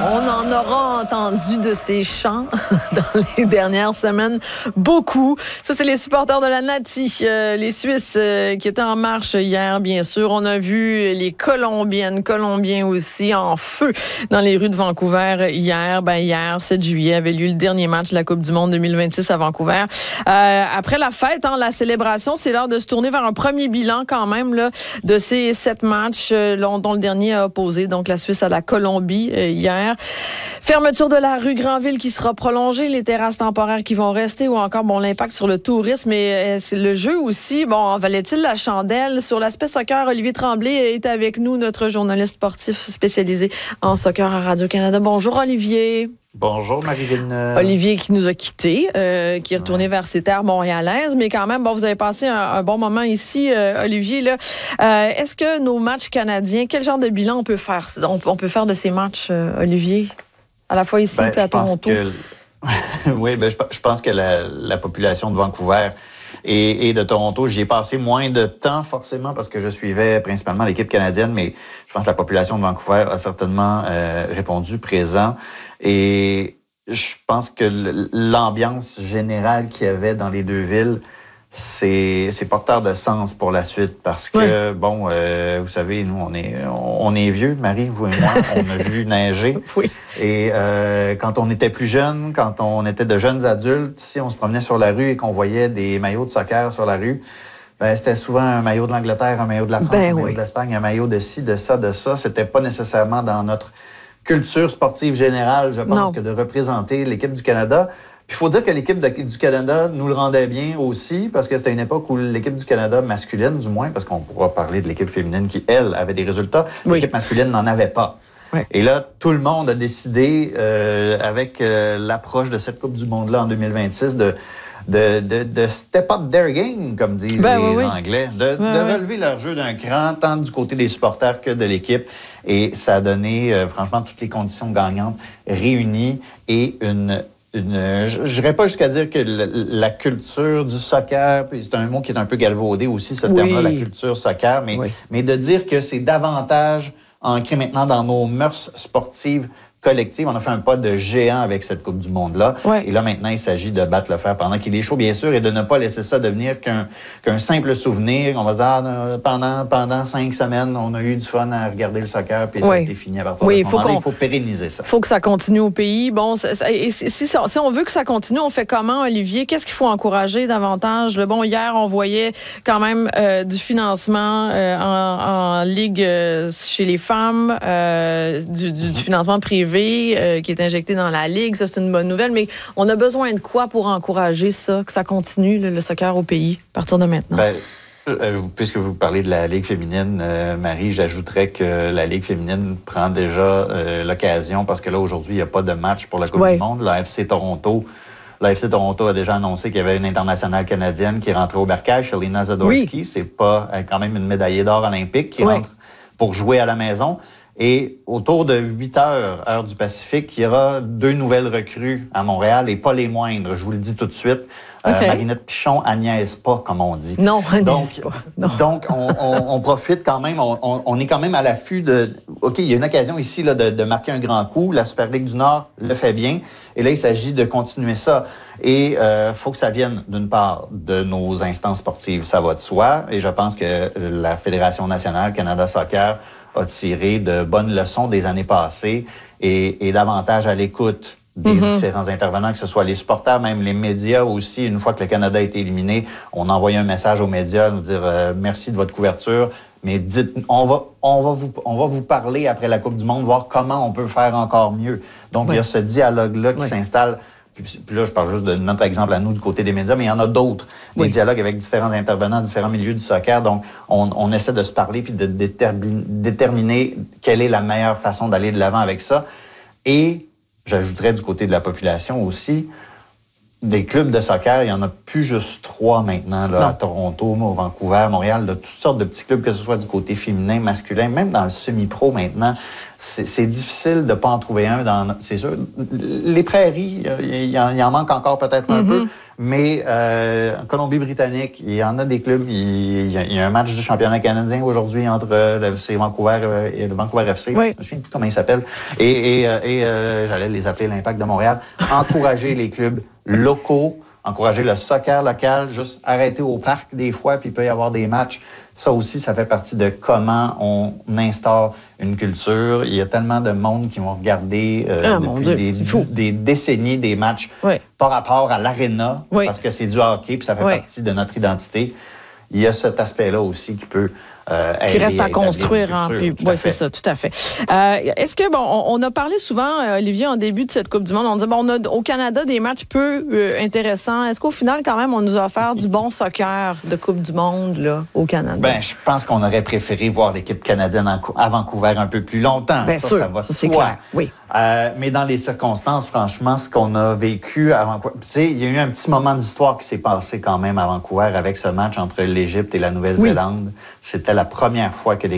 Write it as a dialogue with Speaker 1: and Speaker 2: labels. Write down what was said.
Speaker 1: On en aura entendu de ces chants dans les dernières semaines. Beaucoup. Ça, c'est les supporters de la Nati, les Suisses qui étaient en marche hier, bien sûr. On a vu les Colombiens aussi en feu dans les rues de Vancouver hier. Hier, 7 juillet, avait lieu le dernier match de la Coupe du Monde 2026 à Vancouver. Après la fête, la célébration, c'est l'heure de se tourner vers un premier bilan quand même là, de ces 7 matchs dont le dernier a opposé donc la Suisse à la Colombie hier. Fermeture de la rue Granville qui sera prolongée, les terrasses temporaires qui vont rester ou encore l'impact sur le tourisme et le jeu aussi. Valait-il la chandelle? Sur l'aspect soccer, Olivier Tremblay est avec nous, notre journaliste sportif spécialisé en soccer à Radio-Canada. Bonjour Olivier.
Speaker 2: Bonjour Marie-Villeneuve.
Speaker 1: Olivier qui nous a quittés, qui est retourné vers ses terres montréalaises, mais quand même, vous avez passé un bon moment ici, Olivier. Là. Est-ce que nos matchs canadiens, quel genre de bilan on peut faire? On peut faire de ces matchs, Olivier, à la fois ici et à Toronto?
Speaker 2: Oui, je pense que la population de Vancouver et de Toronto, j'y ai passé moins de temps forcément parce que je suivais principalement l'équipe canadienne, mais je pense que la population de Vancouver a certainement répondu présent. Et je pense que l'ambiance générale qu'il y avait dans les deux villes, c'est porteur de sens pour la suite parce que, vous savez, nous, on est vieux, Marie, vous et moi, on a vu neiger.
Speaker 1: Oui.
Speaker 2: Et quand on était plus jeunes, quand on était de jeunes adultes, si on se promenait sur la rue et qu'on voyait des maillots de soccer sur la rue, c'était souvent un maillot de l'Angleterre, un maillot de la France, un maillot de l'Espagne, un maillot de ci, de ça, de ça. C'était pas nécessairement dans notre culture sportive générale, je pense, que de représenter l'équipe du Canada. Puis il faut dire que l'équipe du Canada nous le rendait bien aussi, parce que c'était une époque où l'équipe du Canada masculine, du moins, parce qu'on pourra parler de l'équipe féminine qui, elle, avait des résultats, l'équipe masculine n'en avait pas. Oui. Et là, tout le monde a décidé, avec l'approche de cette Coupe du Monde-là en 2026, de step up their game, comme disent les Anglais, de relever leur jeu d'un cran, tant du côté des supporters que de l'équipe. Et ça a donné, franchement, toutes les conditions gagnantes réunies et je n'irais pas jusqu'à dire que la culture du soccer, c'est un mot qui est un peu galvaudé aussi, ce terme-là, la culture soccer, mais de dire que c'est davantage ancré maintenant dans nos mœurs sportives collective. On a fait un pas de géant avec cette Coupe du Monde-là. Et là, maintenant, il s'agit de battre le fer pendant qu'il est chaud, bien sûr, et de ne pas laisser ça devenir qu'un simple souvenir. On va dire, pendant 5 semaines, on a eu du fun à regarder le soccer, puis ça a été fini à partir de ce moment-là. Il faut pérenniser ça.
Speaker 1: Il faut que ça continue au pays. Et si on veut que ça continue, on fait comment, Olivier? Qu'est-ce qu'il faut encourager davantage? Hier, on voyait quand même du financement en Ligue chez les femmes, du financement privé qui est injecté dans la Ligue. Ça, c'est une bonne nouvelle. Mais on a besoin de quoi pour encourager ça, que ça continue, le soccer au pays, à partir de maintenant?
Speaker 2: Puisque vous parlez de la Ligue féminine, Marie, j'ajouterais que la Ligue féminine prend déjà l'occasion, parce que là, aujourd'hui, il n'y a pas de match pour la Coupe du Monde. La FC Toronto a déjà annoncé qu'il y avait une internationale canadienne qui est rentrée au bercail, Shelina Zadorsky. C'est pas quand même une médaillée d'or olympique qui rentre pour jouer à la maison. Et autour de 8 heures, heure du Pacifique, il y aura 2 nouvelles recrues à Montréal et pas les moindres, je vous le dis tout de suite. Marinette Pichon, elle niaise pas, comme on dit.
Speaker 1: Non, elle niaise pas. Non.
Speaker 2: Donc, on profite quand même, on est quand même à l'affût de... OK, il y a une occasion ici là, de marquer un grand coup. La Super Ligue du Nord le fait bien. Et là, il s'agit de continuer ça. Et faut que ça vienne, d'une part, de nos instances sportives. Ça va de soi. Et je pense que la Fédération nationale Canada Soccer a tiré de bonnes leçons des années passées et davantage à l'écoute des différents intervenants, que ce soit les supporters, même les médias aussi. Une fois que le Canada a été éliminé, on a envoyé un message aux médias, nous dire merci de votre couverture, mais dites, on va vous parler après la Coupe du Monde, voir comment on peut faire encore mieux. Donc, il y a ce dialogue-là qui s'installe. Puis là, je parle juste de notre exemple à nous du côté des médias, mais il y en a d'autres, des dialogues avec différents intervenants, différents milieux du soccer. Donc, on essaie de se parler puis de déterminer quelle est la meilleure façon d'aller de l'avant avec ça. Et j'ajouterais du côté de la population aussi, des clubs de soccer, il y en a plus juste 3 maintenant, là, à Toronto, au Vancouver, Montréal, là, toutes sortes de petits clubs, que ce soit du côté féminin, masculin, même dans le semi-pro maintenant. C'est difficile de pas en trouver un c'est sûr. Les Prairies, il en manque encore peut-être un peu, mais en Colombie-Britannique, il y en a des clubs. Il y a un match du championnat canadien aujourd'hui entre le FC Vancouver et le Vancouver FC.
Speaker 1: Oui.
Speaker 2: Je me souviens plus comment ils s'appellent. Et j'allais les appeler l'Impact de Montréal. Encourager les clubs locaux, encourager le soccer local, juste arrêter au parc des fois, puis il peut y avoir des matchs. Ça aussi, ça fait partie de comment on instaure une culture. Il y a tellement de monde qui vont regarder depuis des décennies des matchs par rapport à l'aréna, parce que c'est du hockey, puis ça fait partie de notre identité. Il y a cet aspect-là aussi qui peut
Speaker 1: qui reste à construire. Oui, c'est ça, tout à fait. Est-ce que, on a parlé souvent, Olivier, en début de cette Coupe du Monde, on disait, on a au Canada des matchs peu intéressants. Est-ce qu'au final, quand même, on nous a offert du bon soccer de Coupe du Monde là, au Canada?
Speaker 2: Ben, je pense qu'on aurait préféré voir l'équipe canadienne à Vancouver un peu plus longtemps.
Speaker 1: Bien sûr,
Speaker 2: ça va de
Speaker 1: c'est
Speaker 2: soi.
Speaker 1: clair. Oui.
Speaker 2: Mais dans les circonstances, franchement, ce qu'on a vécu à Vancouver, tu sais, il y a eu un petit moment d'histoire qui s'est passé quand même à Vancouver avec ce match entre l'Égypte et la Nouvelle-Zélande. C'était la première fois que les